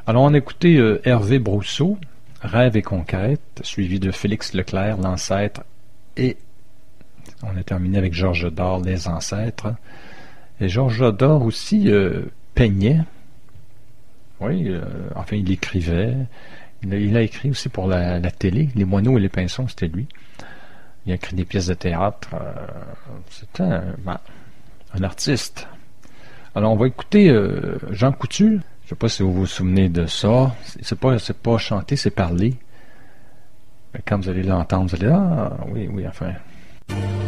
Alors, on a écouté Hervé Brousseau, Rêve et conquête, suivi de Félix Leclerc, L'ancêtre, et on a terminé avec Georges Dor, Les ancêtres. Et Georges Dor aussi peignait. Oui, enfin, il écrivait. Il a écrit aussi pour la télé. Les moineaux et les pinsons, c'était lui. Il a écrit des pièces de théâtre. C'était un artiste. Alors, on va écouter Jean Coutu. Je ne sais pas si vous vous souvenez de ça. C'est pas chanter, c'est parler. Quand vous allez l'entendre, vous allez dire, ah, oui, enfin.